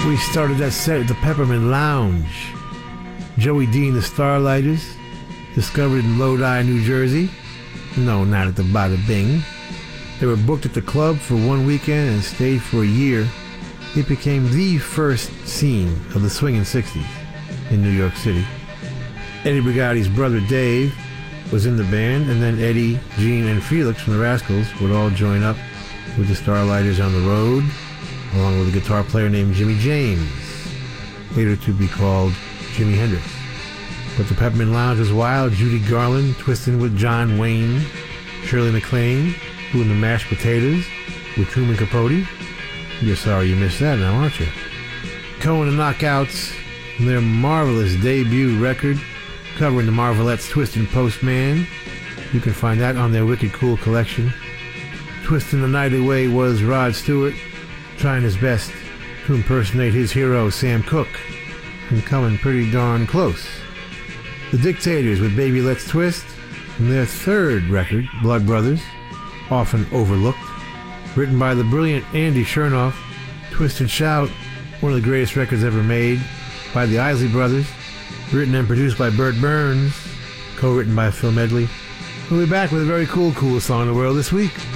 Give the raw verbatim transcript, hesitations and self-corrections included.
We started that set at the Peppermint Lounge. Joey D and the Starlighters, discovered in Lodi, New Jersey. No, not at the Bada Bing. They were booked at the club for one weekend and stayed for a year. It became the first scene of the swinging sixties in New York City. Eddie Brigatti's brother Dave was in the band, and then Eddie, Gene, and Felix from the Rascals would all join up with the Starlighters on the road, along with a guitar player named Jimmy James, later to be called Jimi Hendrix. But the Peppermint Lounge was wild. Judy Garland twisting with John Wayne, Shirley MacLaine doing the Mashed Potatoes with Truman Capote. You're sorry you missed that now, aren't you? Cohen and Knockouts, their marvelous debut record covering the Marvelettes' Twistin' Postman. You can find that on their Wicked Cool collection. Twisting the Night Away was Rod Stewart trying his best to impersonate his hero Sam Cooke, and coming pretty darn close. The Dictators with Baby Let's Twist, and their third record, Blood Brothers, often overlooked. Written by the brilliant Andy Chernoff, Twist and Shout, one of the greatest records ever made, by the Isley Brothers, written and produced by Burt Burns, co-written by Phil Medley. We'll be back with a very cool, coolest song in the world this week.